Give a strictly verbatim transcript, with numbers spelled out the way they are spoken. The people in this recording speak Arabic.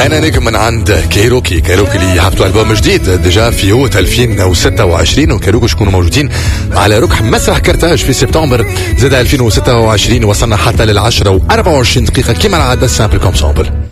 انا نجم من عند كايروكي. كايروكي اللي يحطوا البوم جديد ديجا في هوت ألفين وستة وعشرين، وكايروكي شكونوا موجودين على ركح مسرح كرتاج في سبتمبر زاد ألفين وستة وعشرين. وصلنا حتى للعشرة وأربعة وعشرين دقيقة كما العادة سامبل كوم سامبل.